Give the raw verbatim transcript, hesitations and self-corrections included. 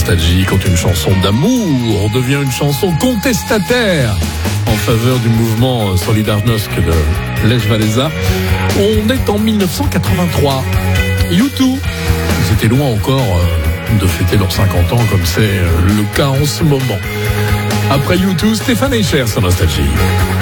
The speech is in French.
Nostalgie quand une chanson d'amour devient une chanson contestataire en faveur du mouvement Solidarność de Lech Walesa. On est en mille neuf cent quatre-vingt-trois. U deux, ils étaient loin encore de fêter leurs cinquante ans comme c'est le cas en ce moment. Après U deux, Stéphane Echer sur Nostalgie.